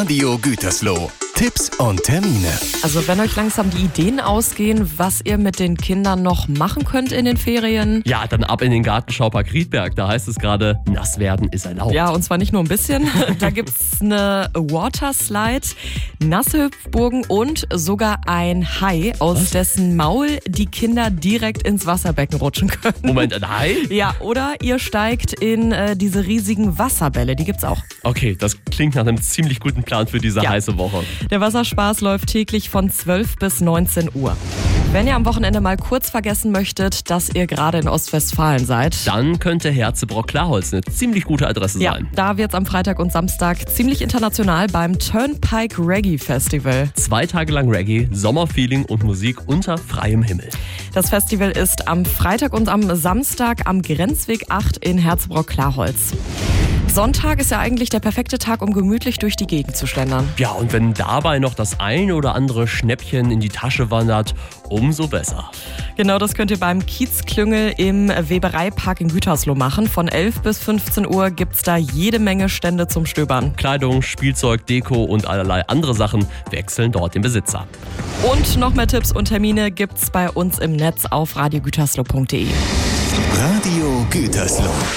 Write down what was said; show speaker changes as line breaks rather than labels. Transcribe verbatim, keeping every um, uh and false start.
Radio Gütersloh. Tipps und Termine.
Also wenn euch langsam die Ideen ausgehen, was ihr mit den Kindern noch machen könnt in den Ferien.
Ja, dann ab in den Gartenschaupark Riedberg. Da heißt es gerade, nass werden ist erlaubt.
Ja, und zwar nicht nur ein bisschen. Da gibt's eine Waterslide, nasse Hüpfburgen und sogar ein Hai, aus
Was?
dessen Maul die Kinder direkt ins Wasserbecken rutschen können.
Moment, ein Hai?
Ja, oder ihr steigt in äh, diese riesigen Wasserbälle, die gibt's auch.
Okay, das klingt nach einem ziemlich guten Plan für diese
Ja.
heiße Woche.
Der Wasserspaß läuft täglich von zwölf bis neunzehn Uhr. Wenn ihr am Wochenende mal kurz vergessen möchtet, dass ihr gerade in Ostwestfalen seid.
Dann könnte Herzebrock-Klarholz eine ziemlich gute Adresse
Ja,
sein.
da wird's am Freitag und Samstag ziemlich international beim Turnpike Reggae Festival.
Zwei Tage lang Reggae, Sommerfeeling und Musik unter freiem Himmel.
Das Festival ist am Freitag und am Samstag am Grenzweg acht in Herzebrock-Klarholz. Sonntag ist ja eigentlich der perfekte Tag, um gemütlich durch die Gegend zu schlendern.
Ja, und wenn dabei noch das ein oder andere Schnäppchen in die Tasche wandert, umso besser.
Genau, das könnt ihr beim Kiezklüngel im Webereipark in Gütersloh machen. Von elf bis fünfzehn Uhr gibt's da jede Menge Stände zum Stöbern.
Kleidung, Spielzeug, Deko und allerlei andere Sachen wechseln dort den Besitzer.
Und noch mehr Tipps und Termine gibt's bei uns im Netz auf radio gütersloh punkt de.
Radio Gütersloh.